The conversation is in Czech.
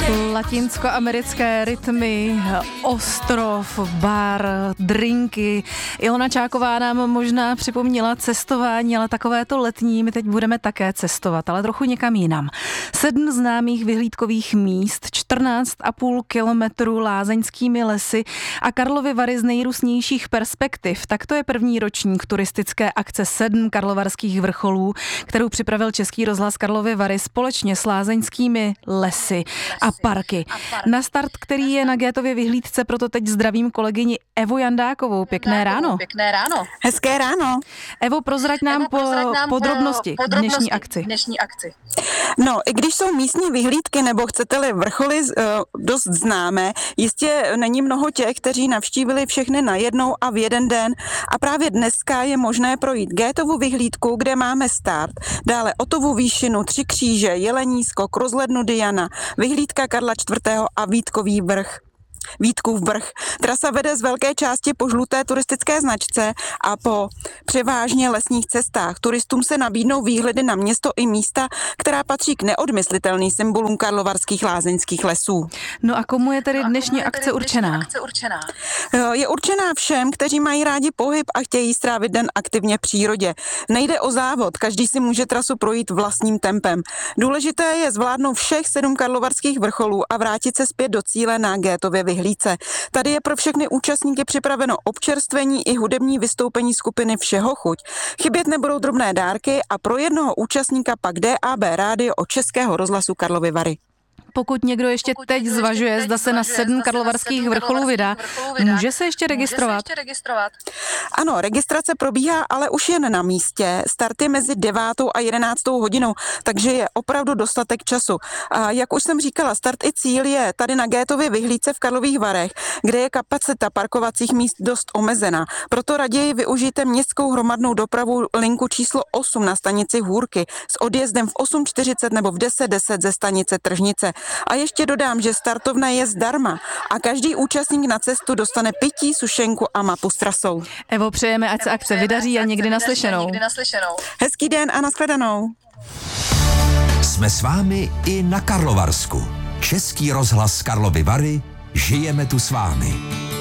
Latinskoamerické rytmy, ostrov, bar, drinky. Ilona Čáková nám možná připomněla cestování, ale takovéto letní my teď budeme také cestovat, ale trochu někam jinam. 7 známých vyhlídkových míst, 14,5 kilometru lázeňskými lesy a Karlovy Vary z nejrůznějších perspektiv. Tak to je první ročník turistické akce 7 karlovarských vrcholů, kterou připravil Český rozhlas Karlovy Vary společně s lázeňskými lesy a parky. Na start, který je na Gétově vyhlídce, proto teď zdravím kolegyni Evu Jandákovou. Pěkné ráno. Pěkné ráno. Hezké ráno. Evo, prozrať nám podrobnosti dnešní akci. No, i když jsou místní vyhlídky, nebo chcete-li vrcholy dost známé, jistě není mnoho těch, kteří navštívili všechny najednou a v jeden den. A právě dneska je možné projít Gétovu vyhlídku, kde máme start. Dále Otovu výšinu, 3 kříže, Jelení skok, rozhlednu Diana, vyhlídka Karla IV. A Vítkův vrch. Trasa vede z velké části po žluté turistické značce a po převážně lesních cestách. Turistům se nabídnou výhledy na město i místa, která patří k neodmyslitelným symbolům karlovarských lázeňských lesů. No a komu je tedy dnešní akce určená? Je určená všem, kteří mají rádi pohyb a chtějí strávit den aktivně v přírodě. Nejde o závod, každý si může trasu projít vlastním tempem. Důležité je zvládnout všech 7 karlovarských vrcholů a vrátit se zpět do cíle na Gétově vyhlídce. Tady je pro všechny účastníky připraveno občerstvení i hudební vystoupení skupiny Všeho chuť. Chybět nebudou drobné dárky a pro jednoho účastníka pak DAB rádio od Českého rozhlasu Karlovy Vary. Pokud někdo ještě teď zvažuje, zda se na 7 karlovarských vrcholů vydá, může se ještě registrovat? Ano, registrace probíhá, ale už jen na místě. Start je mezi 9. a 11. hodinou, takže je opravdu dostatek času. A jak už jsem říkala, start i cíl je tady na Gétově vyhlídce v Karlových Varech, kde je kapacita parkovacích míst dost omezená. Proto raději využijte městskou hromadnou dopravu linku číslo 8 na stanici Hůrky s odjezdem v 8:40 nebo v 10:10 ze stanice Tržnice. A ještě dodám, že startovné je zdarma a každý účastník na cestu dostane pití, sušenku a mapu s trasou. Evo, přejeme, ať se akce vydaří a někdy naslyšenou. Hezký den a nashledanou. Jsme s vámi i na Karlovarsku. Český rozhlas Karlovy Vary, žijeme tu s vámi.